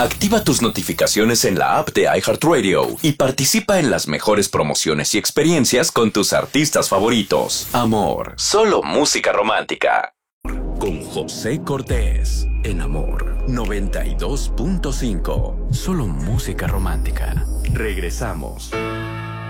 Activa tus notificaciones en la app de iHeartRadio y participa en las mejores promociones y experiencias con tus artistas favoritos. Amor, solo música romántica. Con José Cortés, en Amor 92.5. Solo música romántica. Regresamos.